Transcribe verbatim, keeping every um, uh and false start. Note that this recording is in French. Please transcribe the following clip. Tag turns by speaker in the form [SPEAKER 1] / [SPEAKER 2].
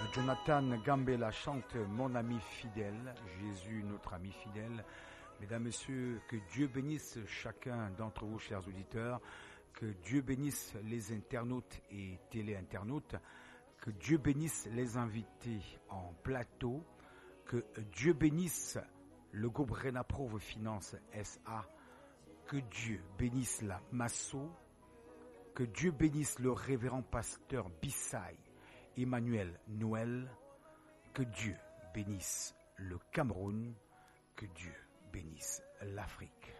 [SPEAKER 1] Jonathan Gambella chante Mon ami fidèle, Jésus notre ami fidèle. Mesdames, Messieurs, que Dieu bénisse chacun d'entre vous, chers auditeurs, que Dieu bénisse les internautes et téléinternautes, que Dieu bénisse les invités en plateau, que Dieu bénisse le groupe Renaprove Finance S A, que Dieu bénisse la Masso, que Dieu bénisse le révérend pasteur Bissay Emmanuel Noël, que Dieu bénisse le Cameroun, que Dieu bénisse l'Afrique.